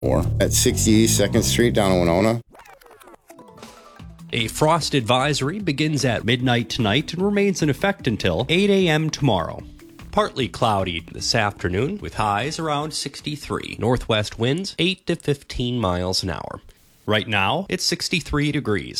Or at 60 2nd Street down in Winona. A frost advisory begins at midnight tonight and remains in effect until 8 a.m. tomorrow. Partly cloudy this afternoon with highs around 63. Northwest winds 8 to 15 miles an hour. Right now, it's 63 degrees.